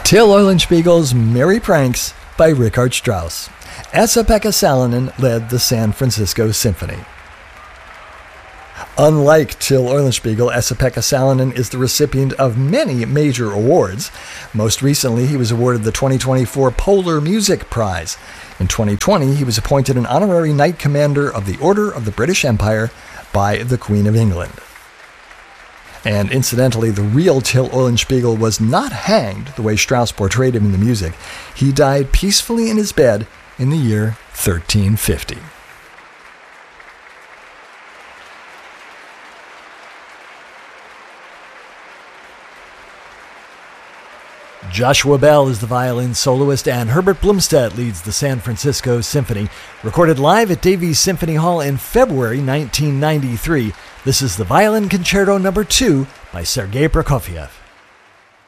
Till Eulenspiegel's Merry Pranks by Richard Strauss. Esa-Pekka Salonen led the San Francisco Symphony. Unlike Till Eulenspiegel, Esa-Pekka Salonen is the recipient of many major awards. Most recently, he was awarded the 2024 Polar Music Prize. In 2020, he was appointed an honorary Knight Commander of the Order of the British Empire by the Queen of England. And incidentally, the real Till Eulenspiegel was not hanged the way Strauss portrayed him in the music. He died peacefully in his bed in the year 1350. Joshua Bell is the violin soloist, and Herbert Blomstedt leads the San Francisco Symphony. Recorded live at Davies Symphony Hall in February 1993, this is the Violin Concerto No. 2 by Sergei Prokofiev.